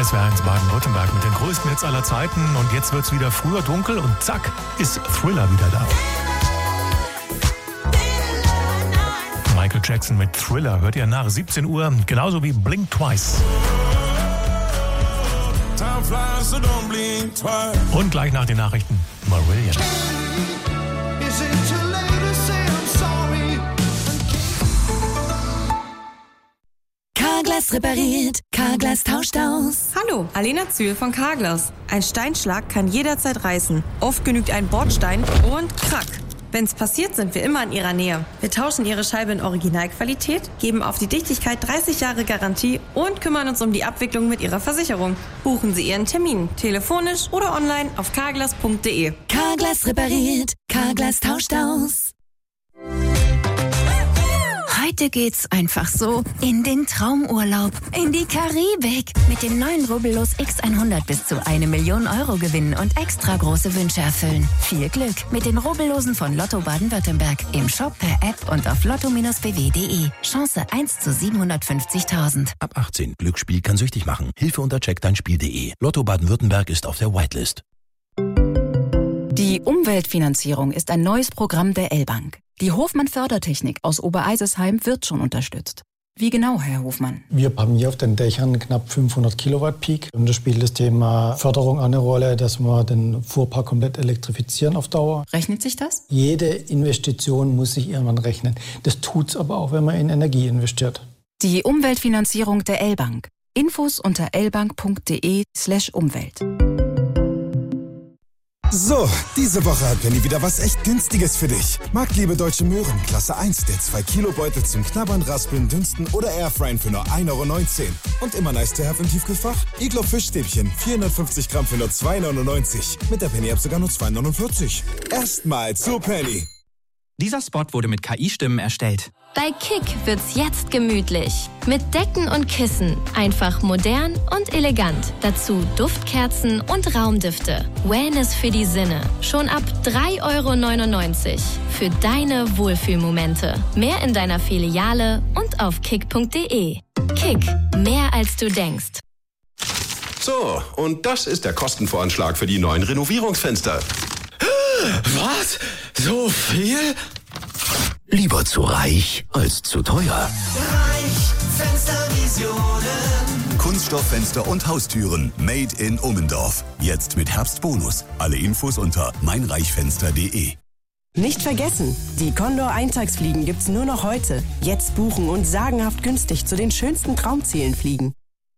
SWR1 Baden-Württemberg mit den größten Hits aller Zeiten. Und jetzt wird's wieder früher dunkel und zack, ist Thriller wieder da. Michael Jackson mit Thriller hört ihr nach 17 Uhr, genauso wie Blink Twice. Und gleich nach den Nachrichten Marillion. Carglass repariert, Carglass tauscht aus. Hallo, Alena Zühl von Carglass. Ein Steinschlag kann jederzeit reißen. Oft genügt ein Bordstein und krack. Wenn's passiert, sind wir immer in Ihrer Nähe. Wir tauschen Ihre Scheibe in Originalqualität, geben auf die Dichtigkeit 30 Jahre Garantie und kümmern uns um die Abwicklung mit Ihrer Versicherung. Buchen Sie Ihren Termin, telefonisch oder online auf carglass.de. Carglass repariert, Carglass tauscht aus. Heute geht's einfach so in den Traumurlaub, in die Karibik. Mit dem neuen Rubbellos X100 bis zu 1 Million Euro gewinnen und extra große Wünsche erfüllen. Viel Glück mit den Rubbellosen von Lotto Baden-Württemberg. Im Shop, per App und auf lotto-bw.de. Chance 1 zu 750.000. Ab 18. Glücksspiel kann süchtig machen. Hilfe unter checkdeinspiel.de. Lotto Baden-Württemberg ist auf der Whitelist. Die Umweltfinanzierung ist ein neues Programm der L-Bank. Die Hofmann-Fördertechnik aus Obereisesheim wird schon unterstützt. Wie genau, Herr Hofmann? Wir haben hier auf den Dächern knapp 500 Kilowatt Peak. Und da spielt das Thema Förderung eine Rolle, dass wir den Fuhrpark komplett elektrifizieren auf Dauer. Rechnet sich das? Jede Investition muss sich irgendwann rechnen. Das tut's aber auch, wenn man in Energie investiert. Die Umweltfinanzierung der L-Bank. Infos unter lbank.de/Umwelt. So, diese Woche hat Penny wieder was echt Günstiges für dich. Marktliebe Deutsche Möhren, Klasse 1, der 2-Kilo-Beutel zum Knabbern, Raspeln, Dünsten oder Airfryen für nur 1,19 € Und immer nice to have im Tiefkühlfach? Iglo Fischstäbchen, 450 Gramm für nur 2,99 €. Mit der Penny-App sogar nur 2,49 €. Erstmal zu Penny. Dieser Spot wurde mit KI-Stimmen erstellt. Bei Kick wird's jetzt gemütlich. Mit Decken und Kissen. Einfach modern und elegant. Dazu Duftkerzen und Raumdüfte. Wellness für die Sinne. Schon ab 3,99 € für deine Wohlfühlmomente. Mehr in deiner Filiale und auf kick.de. Kick. Mehr als du denkst. So, und das ist der Kostenvoranschlag für die neuen Renovierungsfenster. Was? So viel? Lieber zu reich als zu teuer. Reich Fenstervisionen. Kunststofffenster und Haustüren. Made in Ummendorf. Jetzt mit Herbstbonus. Alle Infos unter meinreichfenster.de. Nicht vergessen, die Condor Eintagsfliegen gibt's nur noch heute. Jetzt buchen und sagenhaft günstig zu den schönsten Traumzielen fliegen.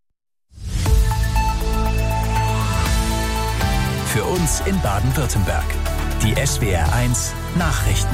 Für uns in Baden-Württemberg. Die SWR1 Nachrichten.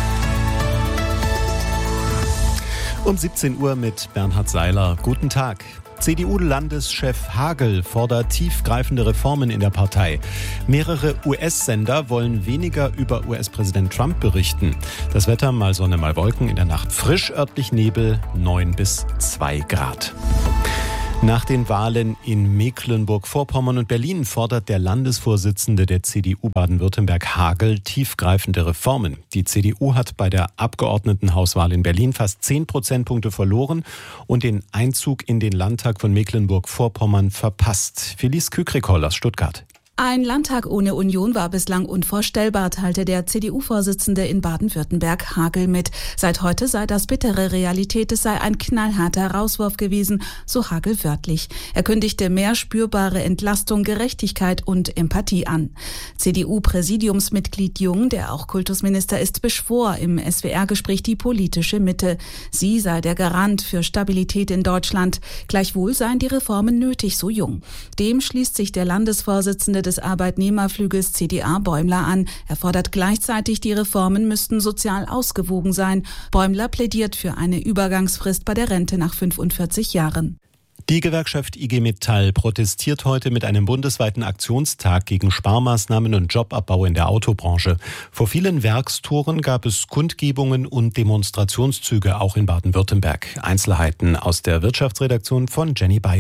Um 17 Uhr mit Bernhard Seiler. Guten Tag. CDU-Landeschef Hagel fordert tiefgreifende Reformen in der Partei. Mehrere US-Sender wollen weniger über US-Präsident Trump berichten. Das Wetter mal Sonne, mal Wolken, in der Nacht frisch, örtlich Nebel, 9 bis 2 Grad. Nach den Wahlen in Mecklenburg-Vorpommern und Berlin fordert der Landesvorsitzende der CDU Baden-Württemberg Hagel tiefgreifende Reformen. Die CDU hat bei der Abgeordnetenhauswahl in Berlin fast 10 Prozentpunkte verloren und den Einzug in den Landtag von Mecklenburg-Vorpommern verpasst. Felice Kükrikoll aus Stuttgart. Ein Landtag ohne Union war bislang unvorstellbar, teilte der CDU-Vorsitzende in Baden-Württemberg Hagel mit. Seit heute sei das bittere Realität, es sei ein knallharter Rauswurf gewesen, so Hagel wörtlich. Er kündigte mehr spürbare Entlastung, Gerechtigkeit und Empathie an. CDU-Präsidiumsmitglied Jung, der auch Kultusminister ist, beschwor im SWR-Gespräch die politische Mitte. Sie sei der Garant für Stabilität in Deutschland. Gleichwohl seien die Reformen nötig, so Jung. Dem schließt sich der Landesvorsitzende des Arbeitnehmerflügels CDA Bäumler an. Er fordert gleichzeitig, die Reformen müssten sozial ausgewogen sein. Bäumler plädiert für eine Übergangsfrist bei der Rente nach 45 Jahren. Die Gewerkschaft IG Metall protestiert heute mit einem bundesweiten Aktionstag gegen Sparmaßnahmen und Jobabbau in der Autobranche. Vor vielen Werkstoren gab es Kundgebungen und Demonstrationszüge, auch in Baden-Württemberg. Einzelheiten aus der Wirtschaftsredaktion von Jenny Bayern.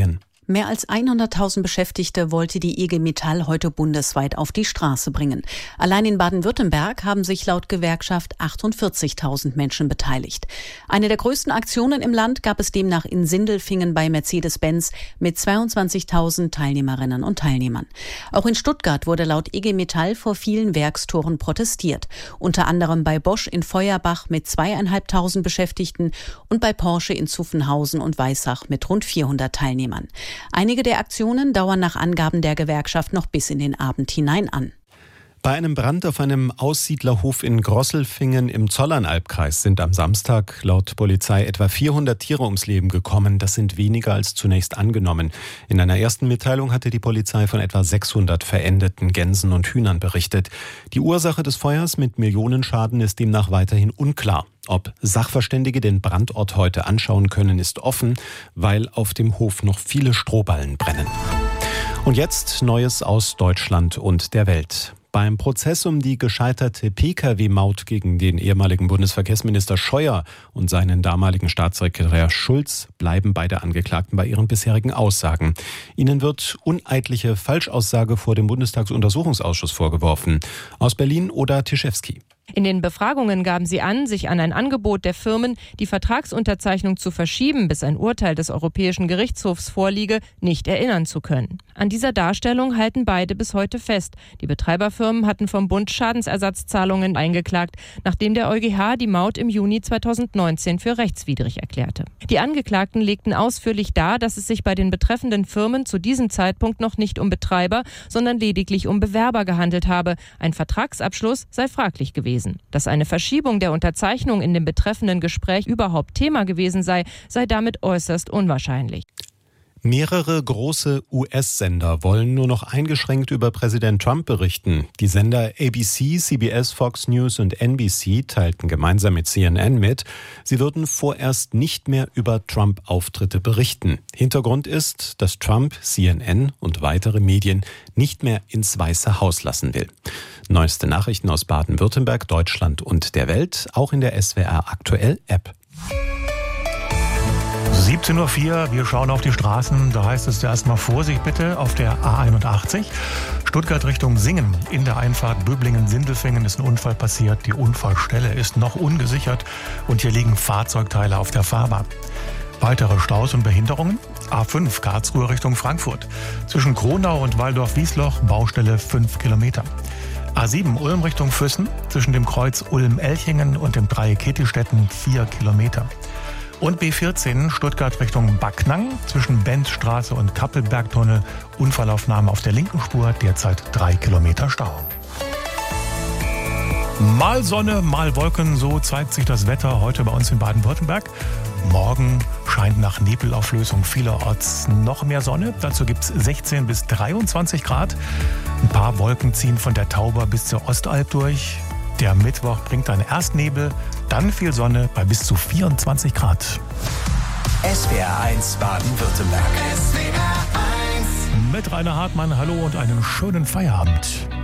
Mehr als 100.000 Beschäftigte wollte die IG Metall heute bundesweit auf die Straße bringen. Allein in Baden-Württemberg haben sich laut Gewerkschaft 48.000 Menschen beteiligt. Eine der größten Aktionen im Land gab es demnach in Sindelfingen bei Mercedes-Benz mit 22.000 Teilnehmerinnen und Teilnehmern. Auch in Stuttgart wurde laut IG Metall vor vielen Werkstoren protestiert. Unter anderem bei Bosch in Feuerbach mit 2.500 Beschäftigten und bei Porsche in Zuffenhausen und Weissach mit rund 400 Teilnehmern. Einige der Aktionen dauern nach Angaben der Gewerkschaft noch bis in den Abend hinein an. Bei einem Brand auf einem Aussiedlerhof in Grosselfingen im Zollernalbkreis sind am Samstag laut Polizei etwa 400 Tiere ums Leben gekommen. Das sind weniger als zunächst angenommen. In einer ersten Mitteilung hatte die Polizei von etwa 600 verendeten Gänsen und Hühnern berichtet. Die Ursache des Feuers mit Millionenschaden ist demnach weiterhin unklar. Ob Sachverständige den Brandort heute anschauen können, ist offen, weil auf dem Hof noch viele Strohballen brennen. Und jetzt Neues aus Deutschland und der Welt. Beim Prozess um die gescheiterte Pkw-Maut gegen den ehemaligen Bundesverkehrsminister Scheuer und seinen damaligen Staatssekretär Schulz bleiben beide Angeklagten bei ihren bisherigen Aussagen. Ihnen wird uneidliche Falschaussage vor dem Bundestagsuntersuchungsausschuss vorgeworfen. Aus Berlin Oda Tischewski. In den Befragungen gaben sie an, sich an ein Angebot der Firmen, die Vertragsunterzeichnung zu verschieben, bis ein Urteil des Europäischen Gerichtshofs vorliege, nicht erinnern zu können. An dieser Darstellung halten beide bis heute fest. Die Betreiberfirmen hatten vom Bund Schadensersatzzahlungen eingeklagt, nachdem der EuGH die Maut im Juni 2019 für rechtswidrig erklärte. Die Angeklagten legten ausführlich dar, dass es sich bei den betreffenden Firmen zu diesem Zeitpunkt noch nicht um Betreiber, sondern lediglich um Bewerber gehandelt habe. Ein Vertragsabschluss sei fraglich gewesen. Dass eine Verschiebung der Unterzeichnung in dem betreffenden Gespräch überhaupt Thema gewesen sei damit äußerst unwahrscheinlich. Mehrere große US-Sender wollen nur noch eingeschränkt über Präsident Trump berichten. Die Sender ABC, CBS, Fox News und NBC teilten gemeinsam mit CNN mit, sie würden vorerst nicht mehr über Trump-Auftritte berichten. Hintergrund ist, dass Trump CNN und weitere Medien nicht mehr ins Weiße Haus lassen will. Neueste Nachrichten aus Baden-Württemberg, Deutschland und der Welt, auch in der SWR Aktuell App. 17.04 Uhr, wir schauen auf die Straßen. Da heißt es erstmal Vorsicht bitte auf der A81. Stuttgart Richtung Singen. In der Einfahrt Böblingen-Sindelfingen ist ein Unfall passiert. Die Unfallstelle ist noch ungesichert und hier liegen Fahrzeugteile auf der Fahrbahn. Weitere Staus und Behinderungen? A5 Karlsruhe Richtung Frankfurt. Zwischen Kronau und Waldorf-Wiesloch, Baustelle 5 Kilometer. A7 Ulm Richtung Füssen. Zwischen dem Kreuz Ulm-Elchingen und dem Dreieck Kettelstetten 4 Kilometer. Und B14 Stuttgart Richtung Backnang, zwischen Benzstraße und Kappelbergtunnel, Unfallaufnahme auf der linken Spur, derzeit 3 Kilometer Stau. Mal Sonne, mal Wolken, so zeigt sich das Wetter heute bei uns in Baden-Württemberg. Morgen scheint nach Nebelauflösung vielerorts noch mehr Sonne. Dazu gibt es 16 bis 23 Grad. Ein paar Wolken ziehen von der Tauber bis zur Ostalb durch. Der Mittwoch bringt dann erst Nebel, dann viel Sonne bei bis zu 24 Grad. SWR 1 Baden-Württemberg. Mit Rainer Hartmann, hallo und einen schönen Feierabend.